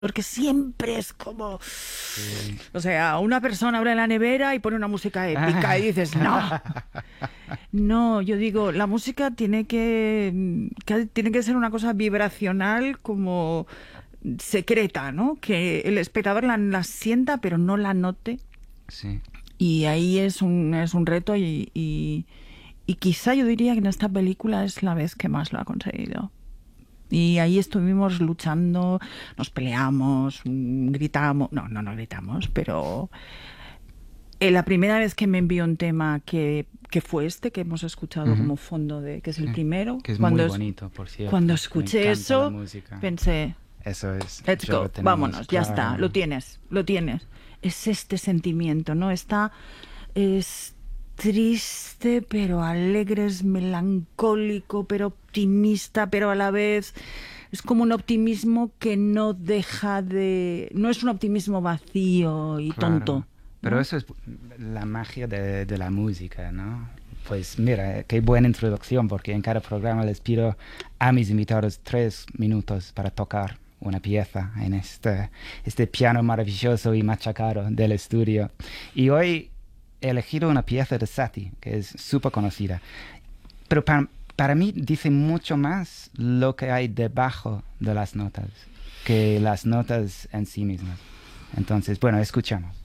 porque siempre es como... Sí. O sea, una persona abre la nevera y pone una música épica y dices, no, no, yo digo, la música tiene que ser una cosa vibracional como secreta, ¿no? Que el espectador la sienta pero no la note. Sí. Y ahí es un reto y quizá yo diría que en esta película es la vez que más lo ha conseguido. Y ahí estuvimos luchando, nos peleamos, gritamos, no gritamos, pero la primera vez que me envió un tema que fue este que hemos escuchado Ujú. como fondo de, que es el Sí. primero, Que es muy bonito, por cuando cierto. Me escuché encanta la eso, música. pensé, Eso es. let's Ya lo go, tenemos vámonos, ya está, claro. lo tienes, lo tienes. Es este sentimiento, ¿no? Es triste, pero alegre, es melancólico, pero optimista, pero a la vez es como un optimismo que no deja de... No es un optimismo vacío y Claro. tonto, Pero ¿no? eso es la magia de la música, ¿no? Pues mira, qué buena introducción, porque en cada programa les pido a mis invitados 3 minutos para tocar una pieza en este piano maravilloso y machacado del estudio. Y hoy he elegido una pieza de Satie, que es súper conocida. Pero para mí dice mucho más lo que hay debajo de las notas que las notas en sí mismas. Entonces, bueno, escuchamos.